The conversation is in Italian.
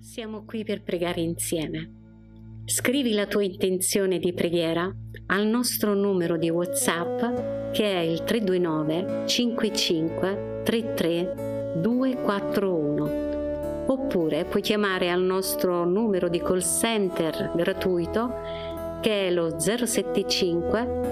Siamo qui per pregare insieme. Scrivi la tua intenzione di preghiera al nostro numero di WhatsApp che è il 329 55 33 241, oppure puoi chiamare al nostro numero di call center gratuito che è lo 075